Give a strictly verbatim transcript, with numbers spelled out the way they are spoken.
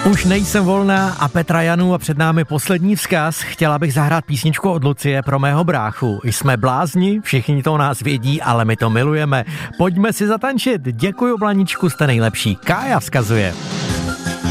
Už nejsem volná a Petra Janu a před námi poslední vzkaz. Chtěla bych zahrát písničku od Lucie pro mého bráchu. Jsme blázni, všichni to o nás vědí, ale my to milujeme. Pojďme si zatančit. Děkuju, Blaničku, jste nejlepší. Kája vzkazuje.